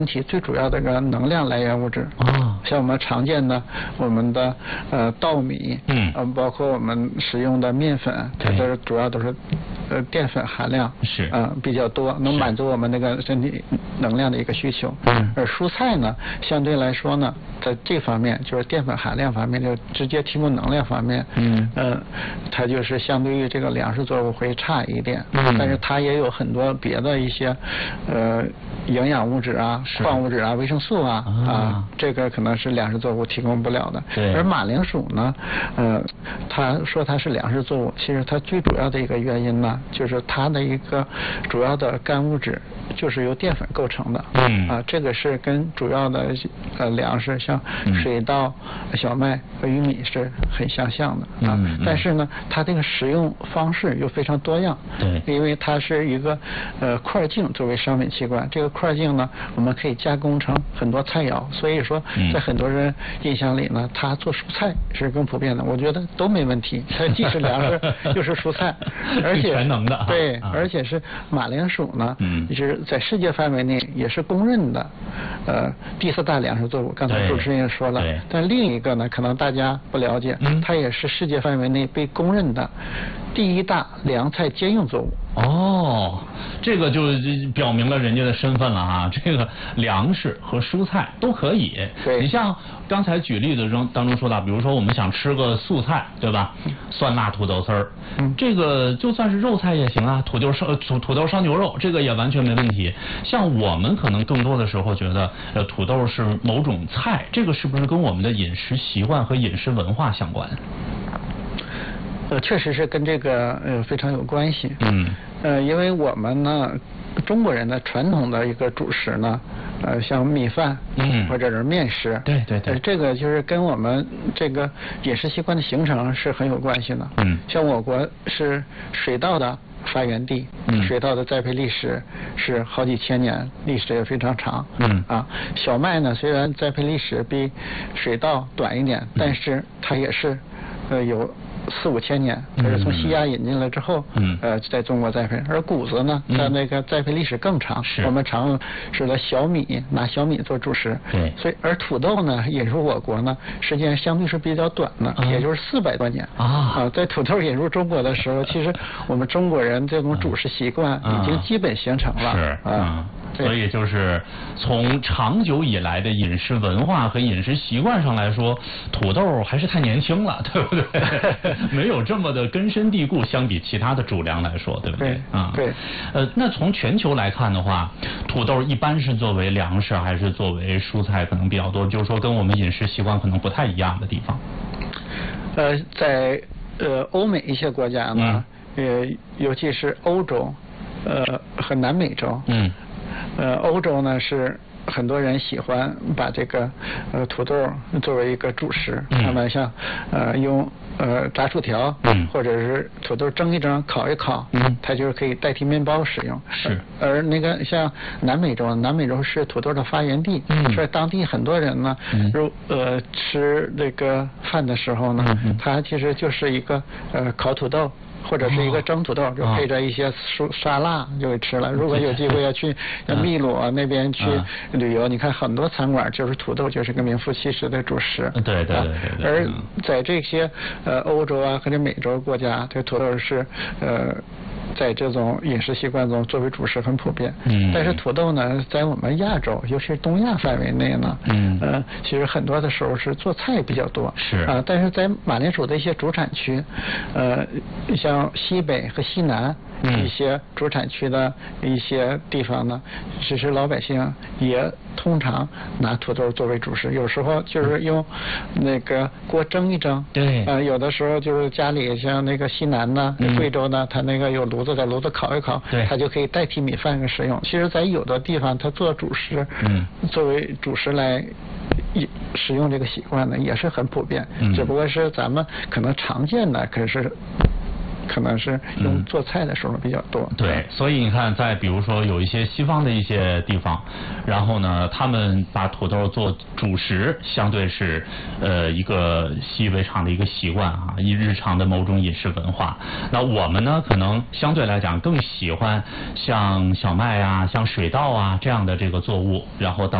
人体最主要的一个能量来源物质像我们常见的我们的稻米，包括我们使用的面粉，它的主要都是淀粉含量是比较多，能满足我们那个身体能量的一个需求。而蔬菜呢，相对来说呢，在这方面就是淀粉含量方面，就直接提供能量方面，它就是相对于这个粮食作物会差一点，但是它也有很多别的一些营养物质啊、矿物质啊、维生素啊，这个可能是粮食作物提供不了的。而马铃薯呢，他说它是粮食作物，其实它最主要的一个原因呢，就是它的一个主要的干物质就是由淀粉构成的。这个是跟主要的粮食像水稻、小麦和玉米是很相像的但是呢，它这个食用方式又非常多样。因为它是一个块茎作为商品器官，这个块茎呢，我们可以加工成很多菜肴，所以说在很多人印象里呢，它做蔬菜是更普遍的。我觉得都没问题，它既是粮食又是蔬菜，而且全能的。 对，而且是马铃薯呢，是在世界范围内也是公认的第4大粮食作物。刚才主持人也说了，但另一个呢，可能大家不了解，它也是世界范围内被公认的第1大粮菜兼用作物。 这个就表明了人家的身份了啊！这个粮食和蔬菜都可以。你像刚才举例子当中说到，比如说我们想吃个素菜，对吧？酸辣土豆丝儿，这个就算是肉菜也行啊，土豆烧牛肉，这个也完全没问题。像我们可能更多的时候觉得，土豆是某种菜，这个是不是跟我们的饮食习惯和饮食文化相关？ 确实是跟这个非常有关系。因为我们呢，中国人的传统的一个主食呢，像米饭，或者是面食， 对， 这个就是跟我们这个饮食习惯的形成是很有关系的。像我国是水稻的发源地，水稻的栽培历史是好几千年，历史也非常长。小麦呢，虽然栽培历史比水稻短一点，但是它也是有4、5千年，它是从西亚引进来之后，在中国栽培。而谷子呢，它那个栽培历史更长，我们常说的小米，拿小米做主食。所以而土豆呢，引入我国呢，时间相对是比较短的，也就是400多年。在土豆引入中国的时候，其实我们中国人这种主食习惯已经基本形成了。 所以就是从长久以来的饮食文化和饮食习惯上来说，土豆还是太年轻了，对不对？没有这么的根深蒂固，相比其他的主粮来说，对不对？ 对。 那从全球来看的话，土豆一般是作为粮食还是作为蔬菜可能比较多？就是说跟我们饮食习惯可能不太一样的地方。 在欧美一些国家呢，尤其是欧洲，和南美洲，欧洲呢是很多人喜欢把这个土豆作为一个主食，那么像用炸薯条，或者是土豆蒸一蒸、烤一烤，它就是可以代替面包使用。而那个像南美洲是土豆的发源地，所以当地很多人呢，吃这个饭的时候呢，它其实就是一个烤土豆。或者是一个蒸土豆，就配着一些沙拉就给吃了。如果有机会要去秘鲁那边去旅游，你看很多餐馆就是土豆就是个名副其实的主食。 对。 而在这些欧洲或者美洲国家，这土豆是在这种饮食习惯中作为主食很普遍。但是土豆呢，在我们亚洲，尤其是东亚范围内呢，其实很多的时候是做菜比较多。但是在马铃薯的一些主产区，像西北和西南一些主产区的一些地方呢，其实老百姓也通常拿土豆作为主食，有时候就是用那个锅蒸一蒸。有的时候就是家里像那个西南呢，贵州呢，它那个有炉子，在炉子烤一烤，它就可以代替米饭使用。其实在有的地方，它做主食，作为主食来使用这个习惯呢，也是很普遍。只不过是咱们可能常见的，可是可能是用做菜的时候比较多。 对，所以你看，在比如说有一些西方的一些地方，然后呢，他们把土豆做主食，相对是一个习以为常的一个习惯啊，日常的某种饮食文化。那我们呢，可能相对来讲更喜欢像小麦啊、像水稻啊这样的这个作物，然后当